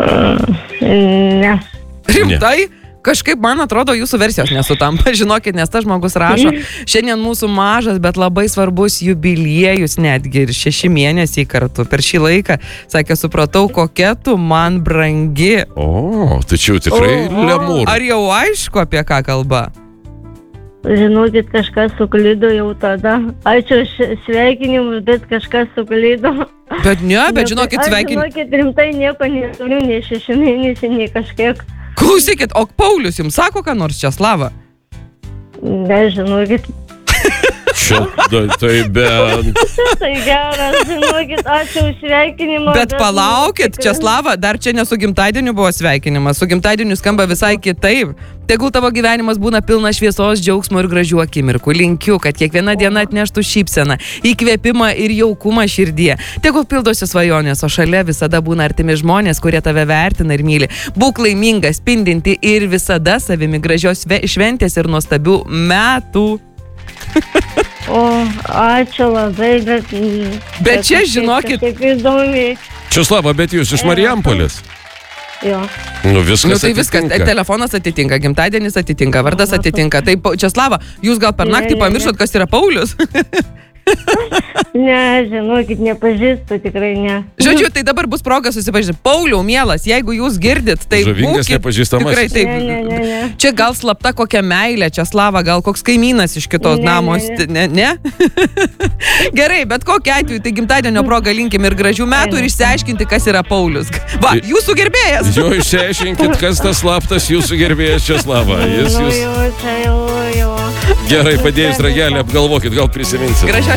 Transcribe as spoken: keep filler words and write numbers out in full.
Ne. Rimtai? Kažkaip, man atrodo, jūsų versijos nesutampa, žinokit, nes tas žmogus rašo, šiandien mūsų mažas, bet labai svarbus jubiliejus netgi ir šeši mėnesiai kartu. Per šį laiką, sakė, supratau, kokia tu man brangi. O, tai čia jau tikrai lemūr. Ar jau aišku, apie ką kalba? Žinokit, kažkas suklydo jau tada. Ačiū sveikinimus, bet kažkas suklydo. Bet ne, bet žinokit, sveikinimus. Aš žinokit, rimtai nieko neturiu, nei šeši mėnesiai, nei kažkiek. Klausykit, o Paulius jums sako, ką nors, Česlava? Nežinokit. Čia, tai bent. Tai geras, žinokit, ačiū už sveikinimą. Bet palaukit, Česlava, dar čia ne su gimtadieniu buvo sveikinimas, su gimtadieniu skamba visai kitaip. Tegul tavo gyvenimas būna pilna šviesos, džiaugsmo ir gražių akimirkų. Linkiu, kad kiekviena diena atneštų šypseną, įkvėpimą ir jaukumą širdyje. Tegul pildosi svajonės, o šalia visada būna artimi žmonės, kurie tave vertina ir myli. Būk laimingas, spindinti ir visada savimi, gražios šventės ir nuostabių metų. O, ačiū labai, bet... Bet čia, žinokit... Kaip įdomiai. Česlava, bet jūs iš Marijampolės? Jo. Nu, viskas nu, tai atitinka. Viskas, telefonas atitinka, gimtadienis atitinka, vardas atitinka. Tai, Česlava, jūs gal per naktį pamiršot, kas yra Paulius? Ne, žinokit, nepažįstu, tikrai ne. Žodžiu, tai dabar bus proga susipažinti. Pauliau, mielas, jeigu jūs girdit, tai žavingas būkit, nepažįstamas. tikrai taip. Ne, ne, ne, ne. Čia gal slapta kokia meilė, Česlava, gal koks kaimynas iš kitos Ne, namos. ne, Ne? ne? Gerai, bet kokiu atveju, tai gimtadienio proga linkim ir gražių metų ir išsiaiškinti, kas yra Paulius. Va, jūsų gerbėjas. Jo, išsiaiškinkit, kas tas slaptas jūsų gerbėjas Česlava. Jis Nu, jūs jau, čia jau, jau. gerai padėjus ragelį, apgalvokit, gal prisiminsit. Gražios